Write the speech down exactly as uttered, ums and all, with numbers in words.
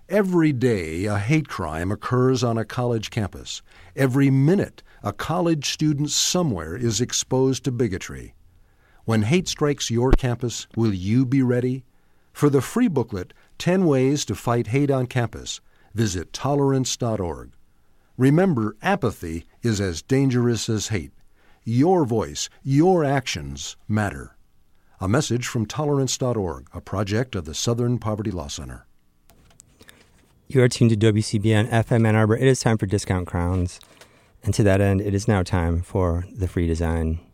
Every day, a hate crime occurs on a college campus. Every minute, a college student somewhere is exposed to bigotry. When hate strikes your campus, will you be ready? For the free booklet, ten Ways to Fight Hate on Campus, visit tolerance dot org. Remember, apathy is as dangerous as hate. Your voice, your actions matter. A message from tolerance dot org, a project of the Southern Poverty Law Center. You are tuned to W C B N F M Ann Arbor. It is time for Discount Crowns. And to that end, it is now time for the free design.